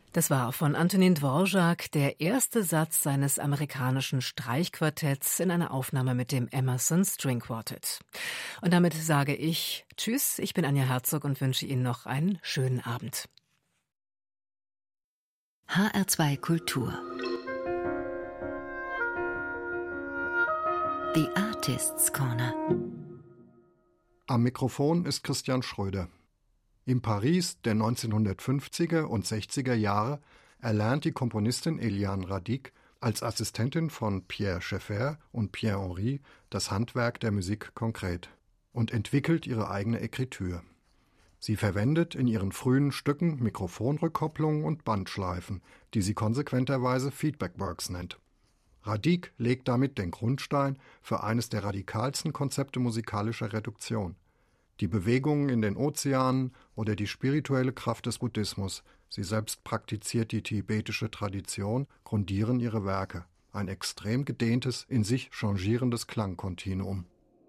Das war von Antonin Dvorak der erste Satz seines amerikanischen Streichquartetts in einer Aufnahme mit dem Emerson String Quartet. Und damit sage ich Tschüss, ich bin Anja Herzog und wünsche Ihnen noch einen schönen Abend. HR2 Kultur. The Artists' Corner. Am Mikrofon ist Christian Schröder. In Paris der 1950er und 60er Jahre erlernt die Komponistin Eliane Radic als Assistentin von Pierre Schaeffer und Pierre Henry das Handwerk der Musik konkret und entwickelt ihre eigene Ekritur. Sie verwendet in ihren frühen Stücken Mikrofonrückkopplungen und Bandschleifen, die sie konsequenterweise Feedback-Works nennt. Radic legt damit den Grundstein für eines der radikalsten Konzepte musikalischer Reduktion. Die Bewegungen in den Ozeanen oder die spirituelle Kraft des Buddhismus, sie selbst praktiziert die tibetische Tradition, grundieren ihre Werke. Ein extrem gedehntes, in sich changierendes Klangkontinuum.